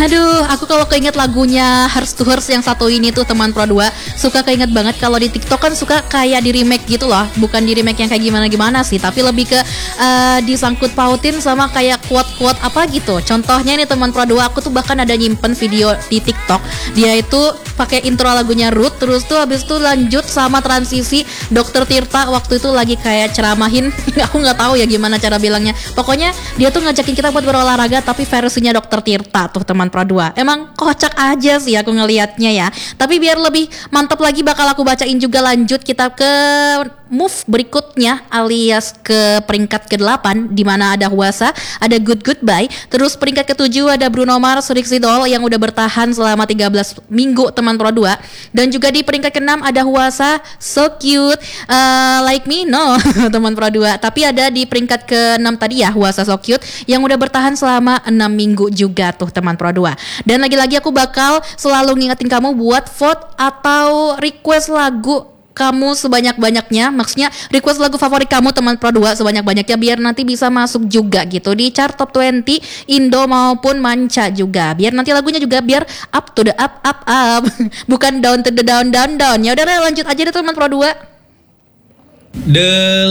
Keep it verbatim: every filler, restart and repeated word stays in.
Aduh, aku kalau keinget lagunya Hearts to Hearts yang satu ini tuh teman Pro dua, suka keinget banget kalau di TikTok kan suka kayak di remake gitu loh. Bukan di remake yang kayak gimana-gimana sih, tapi lebih ke uh, disangkut pautin sama kayak quote-quote apa gitu. Contohnya nih teman Pro dua, aku tuh bahkan ada nyimpen video di TikTok. Dia itu pakai intro lagunya Root, terus tuh habis itu lanjut sama transisi Dokter Tirta waktu itu lagi kayak ceramahin. Aku nggak tahu ya gimana cara bilangnya. Pokoknya dia tuh ngajakin kita buat berolahraga tapi versinya Dokter Tirta tuh teman Pro dua. Emang kocak aja sih aku ngelihatnya ya. Tapi biar lebih mantap lagi bakal aku bacain juga, lanjut kita ke move berikutnya alias ke peringkat kedelapan di mana ada Hwasa, ada Good Goodbye. Terus peringkat ketujuh ada Bruno Mars, Rixie Doll yang udah bertahan selama tiga belas minggu teman Pro dua. Dan juga di peringkat keenam ada Hwasa, So Cute, uh, Like Me No teman Pro dua. Tapi ada di peringkat keenam tadi ya Hwasa, So Cute yang udah bertahan selama enam minggu juga tuh teman Pro dua. Dan lagi-lagi aku bakal selalu ngingetin kamu buat vote atau request lagu kamu sebanyak-banyaknya, maksudnya request lagu favorit kamu teman Pro dua sebanyak-banyaknya biar nanti bisa masuk juga gitu di chart top dua puluh Indo maupun manca juga. Biar nanti lagunya juga biar up to the up up up. Bukan down to the down down down. Ya udah lanjut aja deh teman Pro dua. The